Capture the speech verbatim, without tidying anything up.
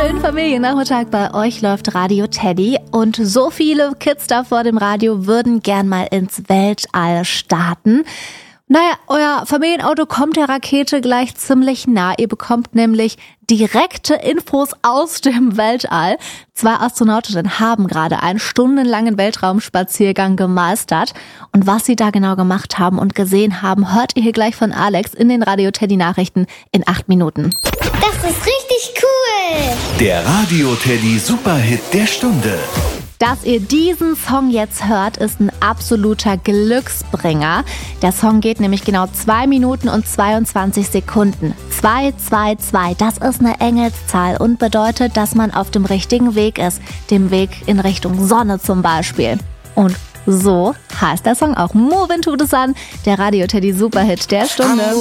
Schönen Familiennachmittag, bei euch läuft Radio Teddy und so viele Kids da vor dem Radio würden gern mal ins Weltall starten. Naja, euer Familienauto kommt der Rakete gleich ziemlich nah. Ihr bekommt nämlich direkte Infos aus dem Weltall. Zwei Astronautinnen haben gerade einen stundenlangen Weltraumspaziergang gemeistert. Und was sie da genau gemacht haben und gesehen haben, hört ihr hier gleich von Alex in den Radio Teddy Nachrichten in acht Minuten. Das ist richtig cool! Der Radio Teddy Superhit der Stunde. Dass ihr diesen Song jetzt hört, ist ein absoluter Glücksbringer. Der Song geht nämlich genau zwei Minuten und zweiundzwanzig Sekunden. zwei zwei zwei, das ist eine Engelszahl und bedeutet, dass man auf dem richtigen Weg ist. Dem Weg in Richtung Sonne zum Beispiel. Und so heißt der Song auch. Movin' to the Sun, der Radio Teddy Superhit der Stunde.